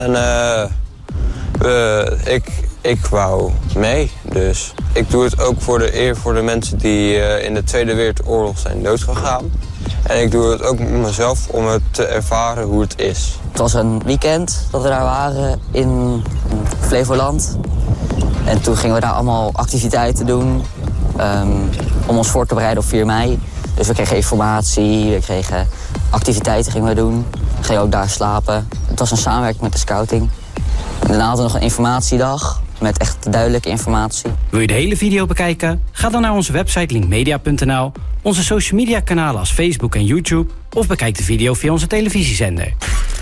En ik wou mee, dus. Ik doe het ook voor de eer voor de mensen die in de Tweede Wereldoorlog zijn doodgegaan. En ik doe het ook met mezelf om het te ervaren hoe het is. Het was een weekend dat we daar waren in Flevoland. En toen gingen we daar allemaal activiteiten doen om ons voor te bereiden op 4 mei. Dus we kregen informatie, we kregen activiteiten gingen we doen. We gingen ook daar slapen. Het was een samenwerking met de scouting. En daarna hadden we nog een informatiedag met echt duidelijke informatie. Wil je de hele video bekijken? Ga dan naar onze website linkmedia.nl, onze social media kanalen als Facebook en YouTube of bekijk de video via onze televisiezender.